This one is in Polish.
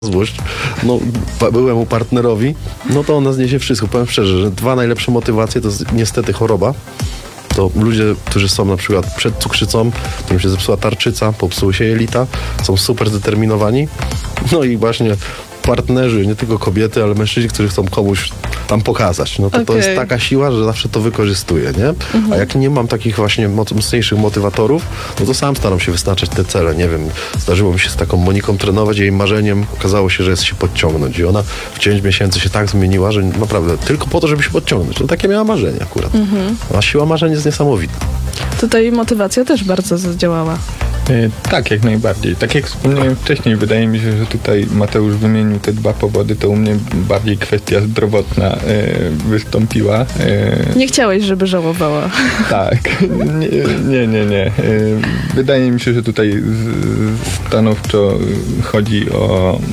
złość, no byłemu partnerowi, no to ona zniesie wszystko. Powiem szczerze, że dwa najlepsze motywacje to jest niestety choroba. To ludzie, którzy są na przykład przed cukrzycą, którym się zepsuła tarczyca, popsuły się jelita, są super zdeterminowani. No i właśnie partnerzy, nie tylko kobiety, ale mężczyźni, którzy chcą komuś tam pokazać. No to jest taka siła, że zawsze to wykorzystuję, nie? A jak nie mam takich właśnie mocniejszych motywatorów, no to sam staram się wyznaczać te cele. Nie wiem, zdarzyło mi się z taką Moniką trenować, jej marzeniem okazało się, że jest się podciągnąć i ona w 9 miesięcy się tak zmieniła, że naprawdę tylko po to, żeby się podciągnąć. No takie miała marzenie akurat. A siła marzeń jest niesamowita. Tutaj motywacja też bardzo zadziałała. Tak, jak najbardziej. Tak jak wspomniałem wcześniej, wydaje mi się, że tutaj Mateusz wymienił te dwa powody, to u mnie bardziej kwestia zdrowotna wystąpiła. Nie chciałeś, żeby żałowała. Tak. Nie. Wydaje mi się, że tutaj stanowczo chodzi o